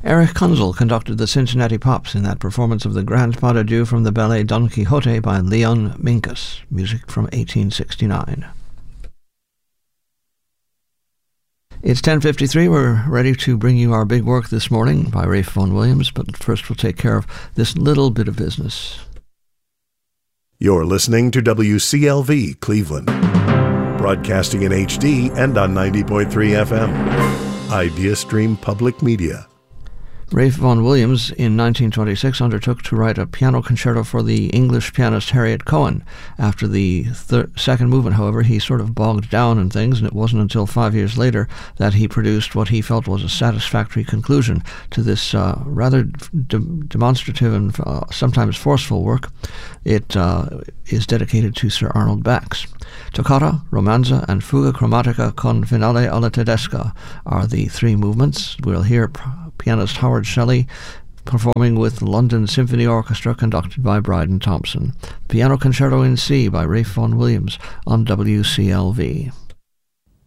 Erich Kunzel conducted the Cincinnati Pops in that performance of the Grand Pas de Deux from the ballet Don Quixote by Leon Minkus, music from 1869. It's 10:53. We're ready to bring you our big work this morning by Ralph Vaughan Williams, but first we'll take care of this little bit of business. You're listening to WCLV Cleveland, broadcasting in HD and on 90.3 FM. Idea Stream Public Media. Ralph Vaughan Williams, in 1926, undertook to write a piano concerto for the English pianist Harriet Cohen. After the second movement, however, he sort of bogged down in things, and it wasn't until 5 years later that he produced what he felt was a satisfactory conclusion to this rather demonstrative and sometimes forceful work. It is dedicated to Sir Arnold Bax. Toccata, Romanza, and Fuga Chromatica con Finale alla Tedesca are the three movements. We'll hear pianist Howard Shelley performing with London Symphony Orchestra conducted by Bryden Thompson. Piano Concerto in C by Ralph Vaughan Williams on WCLV.